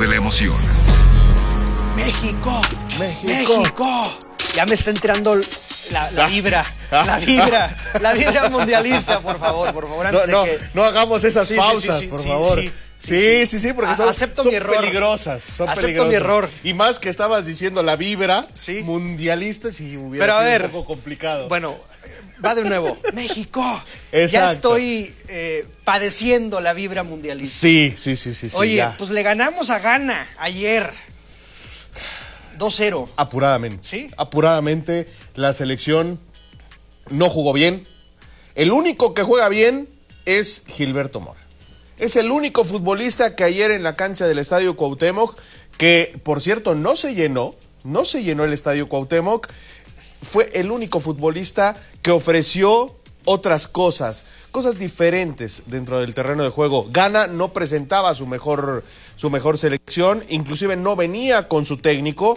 de la emoción. México. Ya me está entrando la vibra mundialista, por favor. No hagamos esas pausas, por favor. Sí, porque son mi error. Peligrosas. Acepto mi error. Y más que estabas diciendo la vibra mundialista, si hubiera sido un poco complicado. Bueno, va de nuevo. México. Exacto. Ya estoy padeciendo la vibra mundialista. Sí. Oye, ya. pues le ganamos a Ghana ayer. 2-0. Apuradamente. Sí. Apuradamente, la selección no jugó bien. El único que juega bien es Gilberto Mora. Es el único futbolista que ayer en la cancha del Estadio Cuauhtémoc, que por cierto no se llenó el Estadio Cuauhtémoc, fue el único futbolista que ofreció otras cosas diferentes dentro del terreno de juego. Ghana no presentaba su mejor selección, inclusive no venía con su técnico,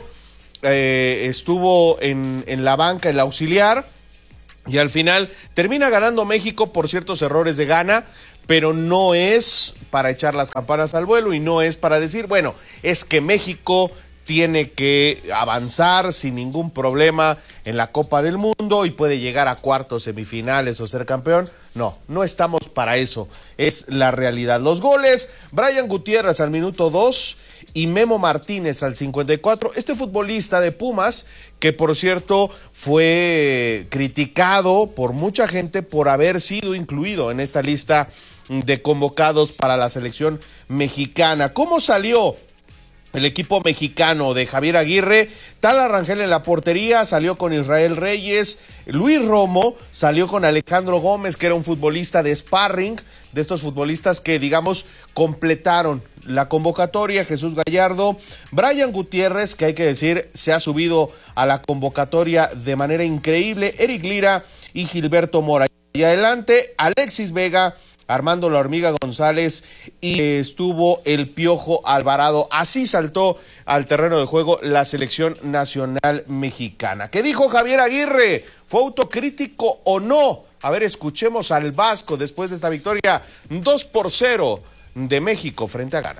estuvo en la banca, el auxiliar, y al final termina ganando México por ciertos errores de Ghana, pero no es para echar las campanas al vuelo y no es para decir, bueno, es que México tiene que avanzar sin ningún problema en la Copa del Mundo y puede llegar a cuartos, semifinales o ser campeón. No estamos para eso. Es la realidad. Los goles, Brian Gutiérrez al minuto 2 y Memo Martínez al 54. Este futbolista de Pumas, que por cierto fue criticado por mucha gente por haber sido incluido en esta lista de convocados para la selección mexicana. ¿Cómo salió el equipo mexicano de Javier Aguirre? Tala Rangel en la portería, salió con Israel Reyes. Luis Romo salió con Alejandro Gómez, que era un futbolista de sparring, de estos futbolistas que, digamos, completaron la convocatoria. Jesús Gallardo, Brian Gutiérrez, que hay que decir, se ha subido a la convocatoria de manera increíble. Eric Lira y Gilberto Mora. Y adelante, Alexis Vega, Armando La Hormiga González y estuvo el Piojo Alvarado. Así saltó al terreno de juego la selección nacional mexicana. ¿Qué dijo Javier Aguirre? ¿Fue autocrítico o no? A ver, escuchemos al Vasco después de esta victoria 2-0 de México frente a Ghana.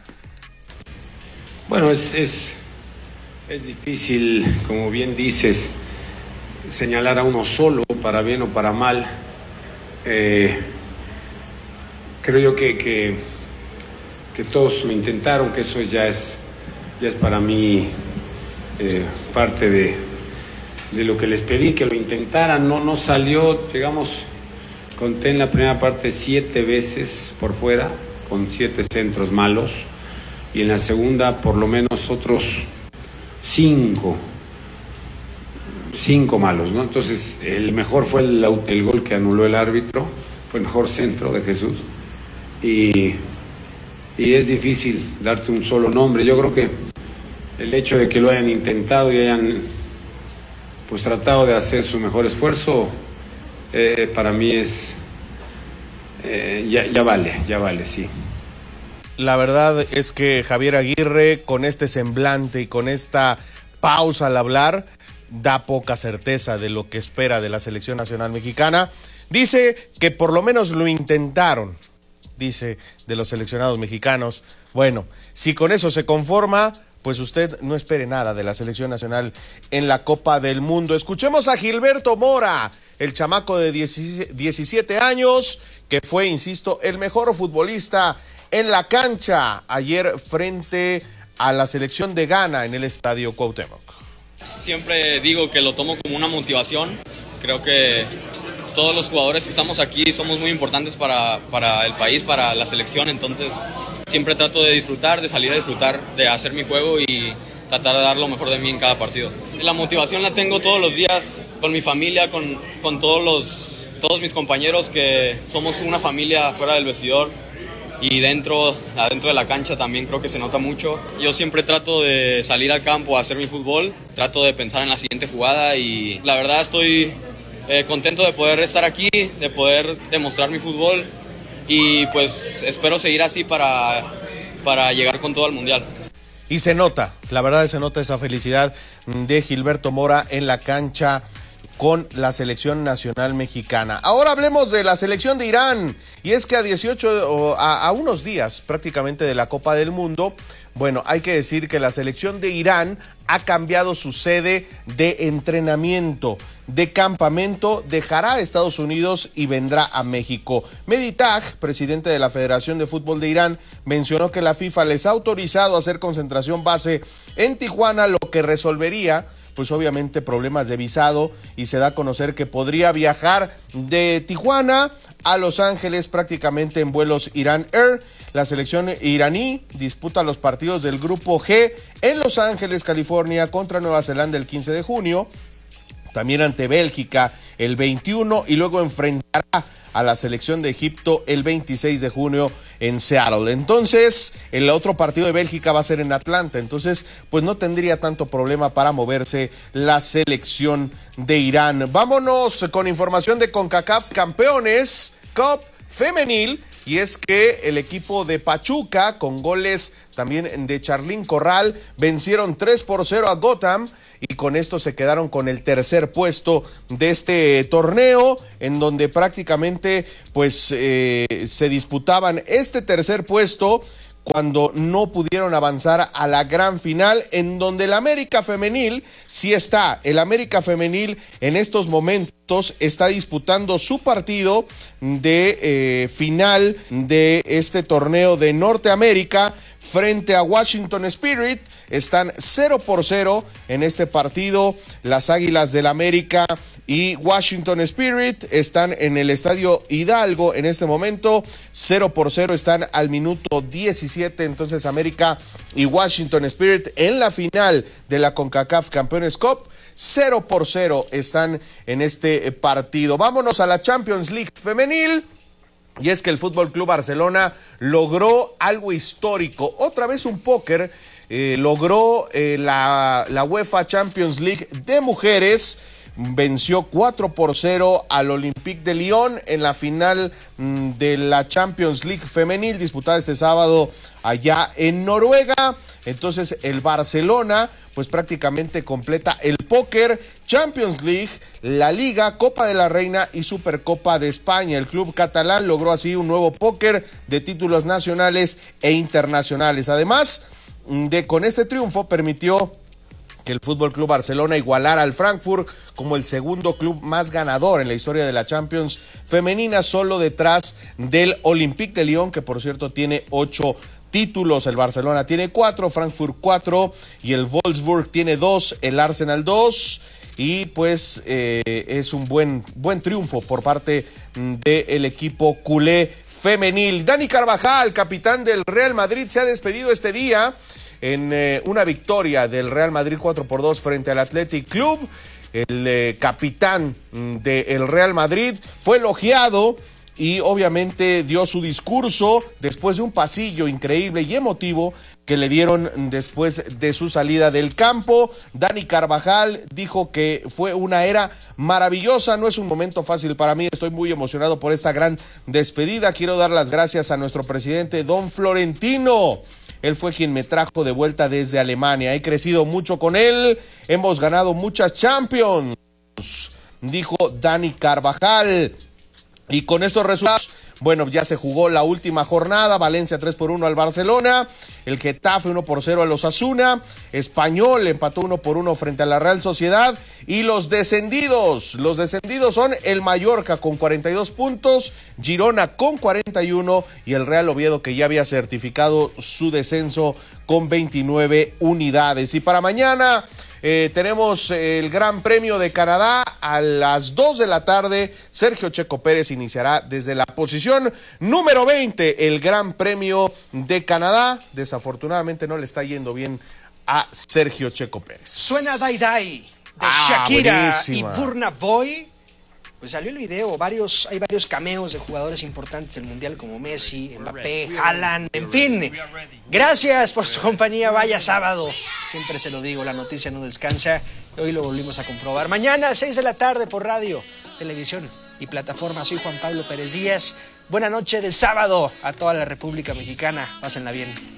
Bueno, es difícil, como bien dices, señalar a uno solo, para bien o para mal. Creo yo que todos lo intentaron, que eso ya es para mí parte de lo que les pedí, que lo intentaran. No salió, digamos, conté en la primera parte 7 veces por fuera, con 7 centros malos, y en la segunda por lo menos otros 5 malos, ¿no? Entonces el mejor fue el gol que anuló el árbitro, fue el mejor centro de Jesús. Y es difícil darte un solo nombre. Yo creo que el hecho de que lo hayan intentado y hayan pues tratado de hacer su mejor esfuerzo, para mí es ya vale, sí. La verdad es que Javier Aguirre, con este semblante y con esta pausa al hablar, da poca certeza de lo que espera de la selección nacional mexicana. Dice que por lo menos lo intentaron, dice de los seleccionados mexicanos. Bueno, si con eso se conforma, pues usted no espere nada de la selección nacional en la Copa del Mundo. Escuchemos a Gilberto Mora, el chamaco de 17 años, que fue, insisto, el mejor futbolista en la cancha ayer frente a la selección de Ghana en el Estadio Cuauhtémoc. Siempre digo que lo tomo como una motivación. Creo que todos los jugadores que estamos aquí somos muy importantes para el país, para la selección, entonces siempre trato de disfrutar, de salir a disfrutar, de hacer mi juego y tratar de dar lo mejor de mí en cada partido. La motivación la tengo todos los días con mi familia, con todos mis compañeros, que somos una familia fuera del vestidor, y adentro de la cancha también creo que se nota mucho. Yo siempre trato de salir al campo a hacer mi fútbol, trato de pensar en la siguiente jugada, y la verdad estoy contento de poder estar aquí, de poder demostrar mi fútbol, y pues espero seguir así para llegar con todo al Mundial. Y se nota, la verdad se nota esa felicidad de Gilberto Mora en la cancha con la selección nacional mexicana. Ahora hablemos de la selección de Irán. Y es que a unos días prácticamente de la Copa del Mundo, bueno, hay que decir que la selección de Irán ha cambiado su sede de entrenamiento, de campamento, dejará Estados Unidos y vendrá a México. Mehdi Tagh, presidente de la Federación de Fútbol de Irán, mencionó que la FIFA les ha autorizado a hacer concentración base en Tijuana, lo que resolvería pues obviamente problemas de visado, y se da a conocer que podría viajar de Tijuana a Los Ángeles prácticamente en vuelos Iran Air. La selección iraní disputa los partidos del Grupo G en Los Ángeles, California, contra Nueva Zelanda el 15 de junio, también ante Bélgica el 21, y luego enfrentará a la selección de Egipto el 26 de junio en Seattle. Entonces, el otro partido de Bélgica va a ser en Atlanta, entonces pues no tendría tanto problema para moverse la selección de Irán. Vámonos con información de CONCACAF Campeones Cup femenil, y es que el equipo de Pachuca, con goles también de Charlín Corral, vencieron 3-0 a Gotham, y con esto se quedaron con el tercer puesto de este torneo, en donde prácticamente pues se disputaban este tercer puesto cuando no pudieron avanzar a la gran final, en donde el América Femenil sí está. El América Femenil en estos momentos está disputando su partido de final de este torneo de Norteamérica frente a Washington Spirit. Están 0-0 en este partido. Las Águilas del América y Washington Spirit están en el Estadio Hidalgo en este momento. 0-0 están al minuto 17. Entonces América y Washington Spirit en la final de la CONCACAF Campeones Cup. 0-0 están en este partido. Vámonos a la Champions League femenil. Y es que el Fútbol Club Barcelona logró algo histórico. Otra vez un póker. Logró la UEFA Champions League de mujeres. Venció 4-0 al Olympique de Lyon en la final de la Champions League femenil, disputada este sábado allá en Noruega. Entonces el Barcelona pues prácticamente completa el póker, Champions League, la Liga, Copa de la Reina y Supercopa de España. El club catalán logró así un nuevo póker de títulos nacionales e internacionales. Además con este triunfo permitió que el Fútbol Club Barcelona igualara al Frankfurt como el segundo club más ganador en la historia de la Champions femenina, solo detrás del Olympique de Lyon, que por cierto tiene 8 títulos. El Barcelona tiene 4, Frankfurt 4 y el Wolfsburg tiene 2, el Arsenal 2. Y pues es un buen triunfo por parte del equipo culé femenil. Dani Carvajal, capitán del Real Madrid, se ha despedido este día en una victoria del Real Madrid 4-2 frente al Athletic Club. El capitán del Real Madrid fue elogiado y obviamente dio su discurso después de un pasillo increíble y emotivo que le dieron después de su salida del campo. Dani Carvajal dijo que fue una era maravillosa, no es un momento fácil para mí, estoy muy emocionado por esta gran despedida. Quiero dar las gracias a nuestro presidente Don Florentino. Él fue quien me trajo de vuelta desde Alemania. He crecido mucho con él. Hemos ganado muchas Champions, dijo Dani Carvajal. Y con estos resultados, bueno, ya se jugó la última jornada. Valencia 3-1 al Barcelona. El Getafe 1-0 al Osasuna. Español empató 1-1 frente a la Real Sociedad. Y los descendidos son el Mallorca con 42 puntos, Girona con 41 y el Real Oviedo, que ya había certificado su descenso con 29 unidades. Y para mañana tenemos el Gran Premio de Canadá a las 2 de la tarde. Sergio Checo Pérez iniciará desde la posición número 20 el Gran Premio de Canadá. Desafortunadamente no le está yendo bien a Sergio Checo Pérez. Suena Dai Dai de Shakira buenísima. Y Burna Boy. Pues salió el video, hay varios cameos de jugadores importantes del Mundial como Messi, Mbappé, Haaland, en fin. Gracias por su compañía, vaya sábado. Siempre se lo digo, la noticia no descansa. Hoy lo volvimos a comprobar. Mañana, 6 de la tarde por radio, televisión y plataforma. Soy Juan Pablo Pérez Díaz. Buena noche del sábado a toda la República Mexicana. Pásenla bien.